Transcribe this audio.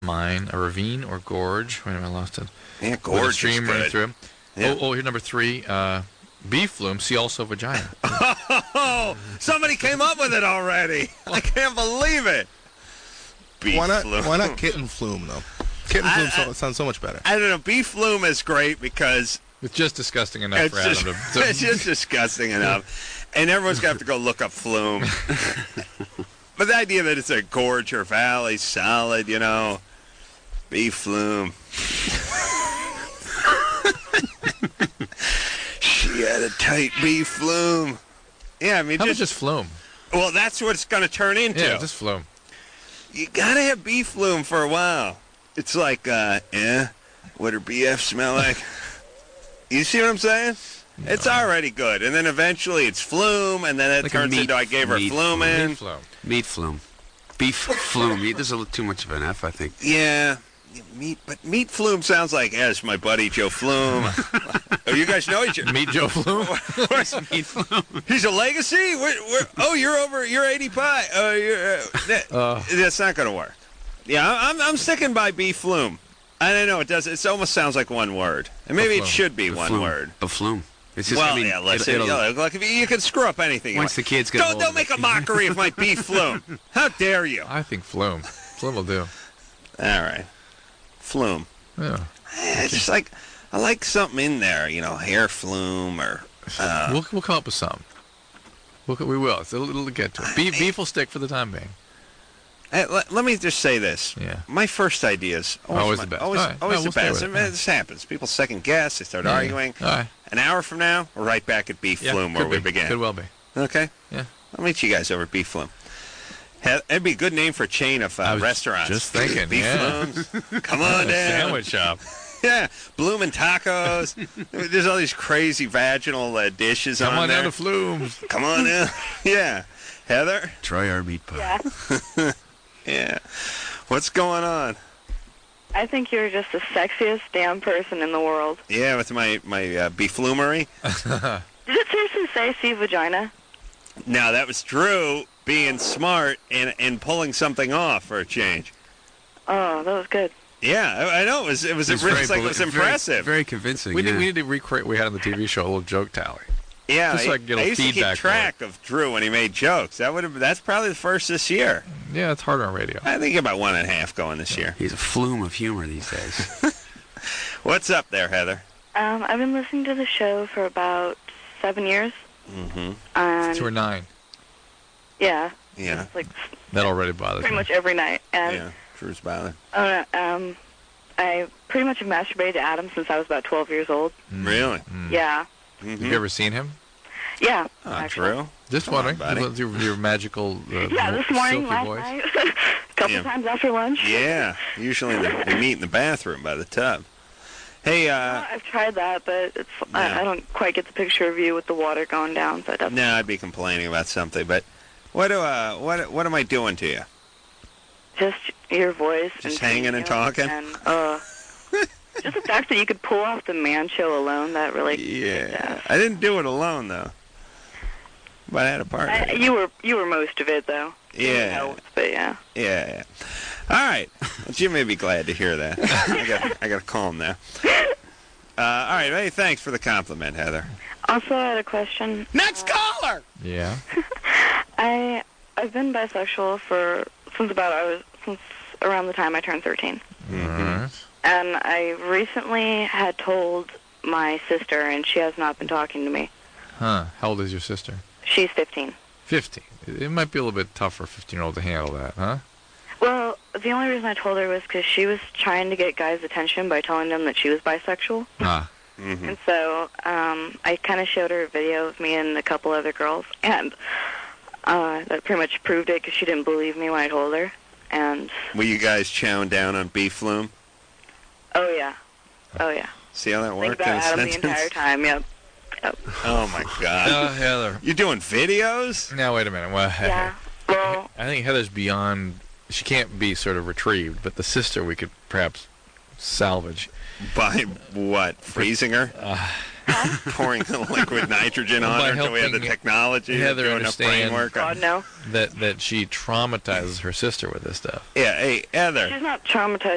mine, a ravine or gorge. Wait a minute, I lost it. Yeah, With a gorge is stream running good. through. Yeah. Oh, here's number 3. Beef flume. See also vagina. Oh, somebody came up with it already. I can't believe it. Beef flume. Why not kitten flume, though? Kitten flume sounds so much better. I don't know. Beef flume is great because It's just disgusting enough it's for Adam just, to it's just disgusting enough. And everyone's going to have to go look up flume. But the idea that it's a gorge or valley, solid, beef flume. She had a tight beef flume. Yeah, I mean, How about just flume? well, that's what it's going to turn into. Yeah, just flume. You got to have beef flume for a while. It's like, what her BF smell like? You see what I'm saying? No. It's already good, and then eventually it's flume, and then it Like turns into I gave her flume in. Beef flume. Meat flume. Beef flume. There's a little too much of an F, I think. Yeah, meat flume sounds like, yes, my buddy Joe Flume. Oh, you guys know each other. Meet Joe Flume. Meat flume. He's a legacy? You're 80 pie. That's not going to work. Yeah, I'm sticking by beef flume. I don't know. It almost sounds like one word. And maybe it should be one word. Beflume. It's just, Well, yeah, let's say, look, you can screw up anything. Once the kids get Don't make a mockery of my beef flume. How dare you? I think flume. Flume will do. All right. Flume. Yeah. It's just like, I like something in there, hair flume or... We'll come up with some. We will. It'll get to it. Beef will stick for the time being. Let me just say this. Yeah. My first idea is Always the best. Always, All right. always No, the we'll stay best. with I it. mean, this happens. People second guess. They start arguing. All right. An hour from now, we're right back at beef flume where could we be. began. Could well be. Okay? Yeah. I'll meet you guys over at beef flume. It'd be a good name for a chain of I was restaurants. just thinking, Beef yeah. flumes. Come on down. Sandwich shop. Yeah, bloomin' tacos. There's all these crazy vaginal dishes Come on there. down to Flumes. Come on down. Yeah. Heather? Try our meat pie. Yeah. Yeah. What's going on? I think you're just the sexiest damn person in the world. Yeah, with my beeflumery. Did it seriously say see vagina? Now, that was Drew being smart and pulling something off for a change. Oh, that was good. Yeah, I know. It was impressive. Very convincing. We need to recreate what we had on the TV show, a little joke tally. Yeah, Just so I can get a I used to feedback keep track of Drew when he made jokes. That's probably the first this year. Yeah, it's harder on radio. I think about 1.5 going this year. He's a flume of humor these days. What's up there, Heather? I've been listening to the show for about 7 years. Mm-hmm. And 2 or 9. yeah. Yeah. It's like That already bothers pretty me. much every night. And Yeah, Drew's bothered. I pretty much have masturbated to Adam since I was about 12 years old. Really? Yeah. Mm-hmm. Have you ever seen him? Yeah. Oh, actually. Drew? Just Come on, wondering. buddy. Your magical, Yeah, this morning, silky last voice. night, a couple Yeah. times after lunch. Yeah. Usually they meet in the bathroom by the tub. Hey, I've tried that, but it's I don't quite get the picture of you with the water going down. But that's no, I'd be complaining about something, but what am I doing to you? just your voice. Just and hanging and talking? And, just the fact that you could pull off the man show alone, that really... Yeah. I didn't do it alone, though. But I had a partner. You were most of it, though. Yeah. Helped, but yeah. Yeah. All right. Well, Jim may be glad to hear that. I got to call him now. All right. Hey, thanks for the compliment, Heather. Also, I had a question. Next caller! Yeah. I've been bisexual since around the time I turned 13. Mm-hmm. And I recently had told my sister, and she has not been talking to me. Huh. How old is your sister? She's 15. 15. It might be a little bit tough for a 15-year-old to handle that, huh? Well, the only reason I told her was because she was trying to get guys' attention by telling them that she was bisexual. Ah. Mm-hmm. And so I kind of showed her a video of me and a couple other girls, and that pretty much proved it because she didn't believe me when I told her. And Were you guys chowing down on beef flume? oh yeah. See how that Think worked about in a Adam the sentence? entire time. Yep. Oh, my God. Heather. You're doing videos? Now, wait a minute. Well, Yeah. Well, I think Heather's beyond... She can't be sort of retrieved, but the sister we could perhaps salvage. By what? Freezing her? Pouring liquid nitrogen on By her until we had the helping technology to Heather do enough brain understand work? God no. That she traumatizes her sister with this stuff. Yeah, hey, Heather. She's not traumatized.